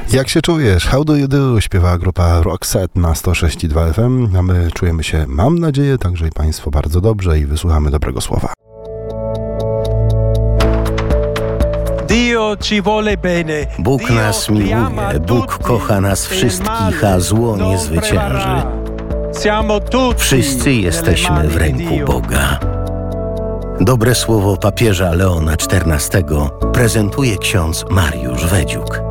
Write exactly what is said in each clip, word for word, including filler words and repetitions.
Jak się czujesz? How do you do? Śpiewała grupa Roxette na sto sześć i dwa F M, a my czujemy się, mam nadzieję, także i Państwo bardzo dobrze i wysłuchamy dobrego słowa. Bóg nas miłuje, Bóg kocha nas wszystkich, a zło nie zwycięży. Wszyscy jesteśmy w ręku Boga. Dobre słowo papieża Leona czternastego prezentuje ksiądz Mariusz Wedziuk.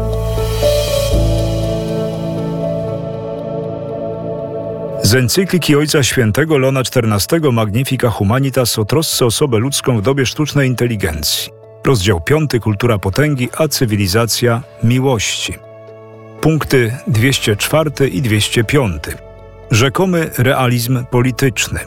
Z encykliki Ojca Świętego Leona czternastego Magnifica Humanitas o trosce o osobę ludzką w dobie sztucznej inteligencji. Rozdział piąty. Kultura potęgi, a cywilizacja miłości. Punkty dwieście cztery i dwieście pięć. Rzekomy realizm polityczny.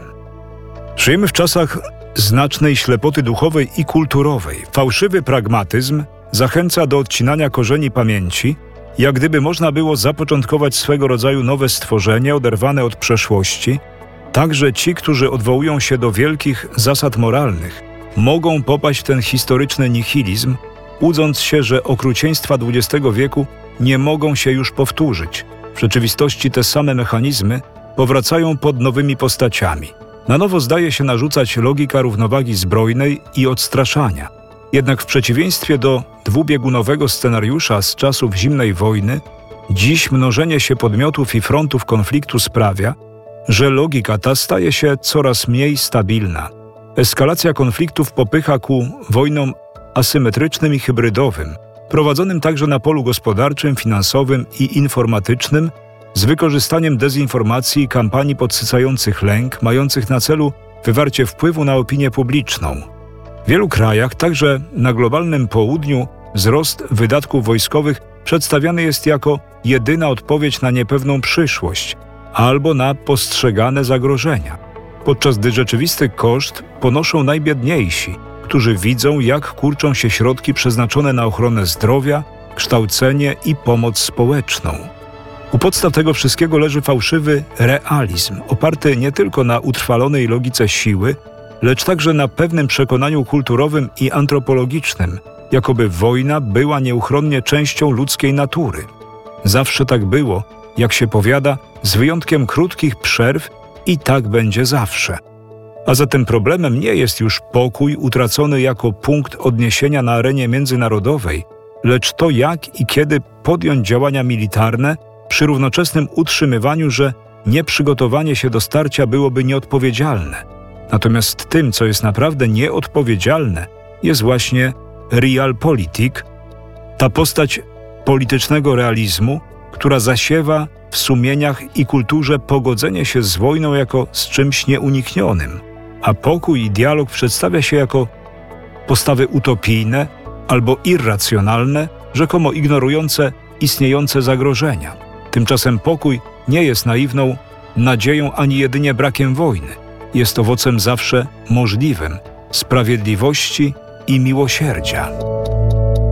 Żyjemy w czasach znacznej ślepoty duchowej i kulturowej. Fałszywy pragmatyzm zachęca do odcinania korzeni pamięci, jak gdyby można było zapoczątkować swego rodzaju nowe stworzenie oderwane od przeszłości. Także ci, którzy odwołują się do wielkich zasad moralnych, mogą popaść w ten historyczny nihilizm, łudząc się, że okrucieństwa dwudziestego wieku nie mogą się już powtórzyć. W rzeczywistości te same mechanizmy powracają pod nowymi postaciami. Na nowo zdaje się narzucać logika równowagi zbrojnej i odstraszania. Jednak w przeciwieństwie do dwubiegunowego scenariusza z czasów zimnej wojny, dziś mnożenie się podmiotów i frontów konfliktu sprawia, że logika ta staje się coraz mniej stabilna. Eskalacja konfliktów popycha ku wojnom asymetrycznym i hybrydowym, prowadzonym także na polu gospodarczym, finansowym i informatycznym, z wykorzystaniem dezinformacji i kampanii podsycających lęk, mających na celu wywarcie wpływu na opinię publiczną. W wielu krajach, także na globalnym południu, wzrost wydatków wojskowych przedstawiany jest jako jedyna odpowiedź na niepewną przyszłość albo na postrzegane zagrożenia, podczas gdy rzeczywisty koszt ponoszą najbiedniejsi, którzy widzą, jak kurczą się środki przeznaczone na ochronę zdrowia, kształcenie i pomoc społeczną. U podstaw tego wszystkiego leży fałszywy realizm, oparty nie tylko na utrwalonej logice siły, lecz także na pewnym przekonaniu kulturowym i antropologicznym, jakoby wojna była nieuchronnie częścią ludzkiej natury. Zawsze tak było, jak się powiada, z wyjątkiem krótkich przerw i tak będzie zawsze. A zatem problemem nie jest już pokój utracony jako punkt odniesienia na arenie międzynarodowej, lecz to, jak i kiedy podjąć działania militarne przy równoczesnym utrzymywaniu, że nieprzygotowanie się do starcia byłoby nieodpowiedzialne. Natomiast tym, co jest naprawdę nieodpowiedzialne, jest właśnie realpolitik, ta postać politycznego realizmu, która zasiewa w sumieniach i kulturze pogodzenie się z wojną jako z czymś nieuniknionym, a pokój i dialog przedstawia się jako postawy utopijne albo irracjonalne, rzekomo ignorujące istniejące zagrożenia. Tymczasem pokój nie jest naiwną nadzieją ani jedynie brakiem wojny. Jest owocem zawsze możliwym, sprawiedliwości i miłosierdzia.